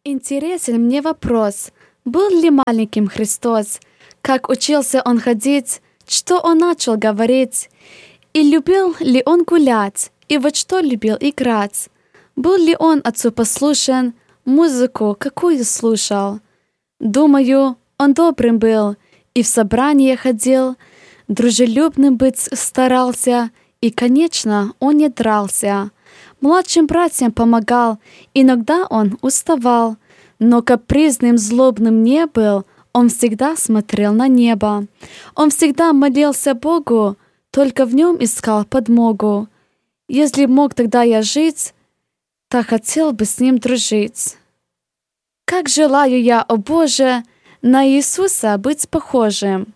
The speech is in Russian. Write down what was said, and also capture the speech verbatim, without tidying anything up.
Интересен мне вопрос, был ли маленьким Христос, как учился он ходить, что он начал говорить, и любил ли он гулять, и вот что любил играть. Был ли он отцу послушен, музыку какую слушал. Думаю, он добрым был, и в собрание ходил, дружелюбным быть старался, и, конечно, он не дрался. Младшим братьям помогал, иногда он уставал, но капризным, злобным не был, он всегда смотрел на небо. Он всегда молился Богу, только в нем искал подмогу. Если мог тогда я жить, то хотел бы с ним дружить. Как желаю я, о Боже, на Иисуса быть похожим.